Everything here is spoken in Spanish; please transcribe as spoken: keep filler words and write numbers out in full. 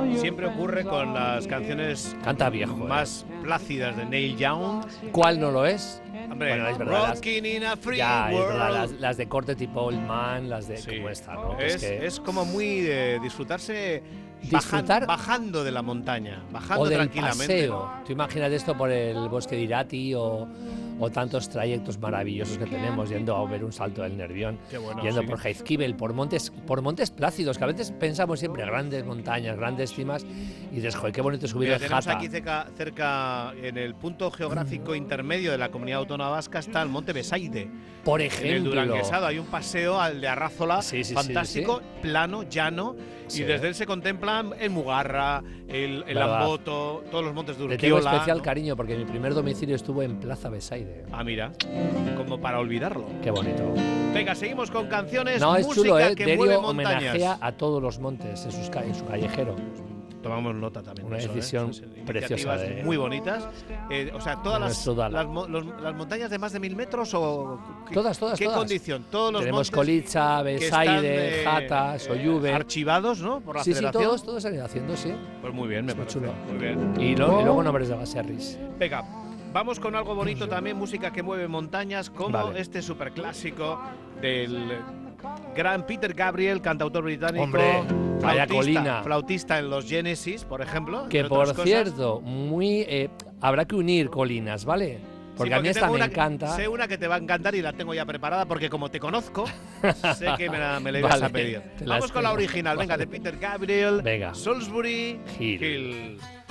Siempre ocurre con las canciones Canta viejo, más eh. plácidas de Neil Young. ¿Cuál no lo es? Hombre, Bueno, es verdad, las- Rocking in a Free Ya, es World. verdad, las, las de corte tipo Old Man, las de Sí. como esta, ¿no? Es, Es que- es como muy de disfrutarse Disfrutar- bajan- bajando de la montaña, bajando o del tranquilamente. paseo. Tú imagínate esto por el bosque de Irati o, o tantos trayectos maravillosos que tenemos yendo a ver un salto del Nervión, Qué bueno, yendo sí. por Jaizkibel, por montes, por montes plácidos, que a veces pensamos siempre grandes montañas, grandes cimas, y dices, joder, qué bonito subir Mira, el tenemos Jata. aquí cerca, cerca, en el punto geográfico intermedio de la comunidad autónoma vasca, está el Monte Besaide. Por En el ejemplo. Duranguesado hay un paseo al de Arrázola, Sí, sí, sí, fantástico, plano, llano, Sí. y desde él se contemplan el Mugarra, el, el Verdad. Amboto, todos los montes de Le tengo Urquiola. especial ¿no? cariño porque mi primer domicilio estuvo en Plaza Besaide. Ah, mira, como para olvidarlo. Qué bonito. Venga, seguimos con canciones, No, es música chulo, ¿eh? que mueve Derio montañas. homenajea a todos los montes en, sus ca- en su callejero. Tomamos nota también. Una de eso, decisión ¿eh? Son preciosa iniciativas de- muy bonitas. Eh, o sea, todas las, Nuestro Dala. las, mo- los- las montañas de más de mil metros o qué- Todas, todas, ¿Qué todas. condición? Todos los Tenemos montes Colicha, que Besaide, están, eh, Jata, eh, Soyuve. archivados, ¿no? Por la Sí, sí, federación. todos, todos han ido haciendo, sí. Pues muy bien, me Es muy parece. chulo. Muy bien. Y, lo- y luego nombres de Baserris. Venga, vamos con algo bonito también, música que mueve montañas, como Vale. este superclásico del gran Peter Gabriel, cantautor británico. Hombre, vaya flautista, colina. Flautista en los Genesis, por ejemplo. Que entre por otras cosas. cierto, muy eh, habrá que unir colinas, ¿vale? Porque Sí, a mí esta tengo me una que- encanta. Sé una que te va a encantar y la tengo ya preparada porque como te conozco, sé que me la, me la ibas Vale, a pedir. te la Vamos con la espero. original, venga, de Peter Gabriel, Venga. Salisbury Hill. Hill.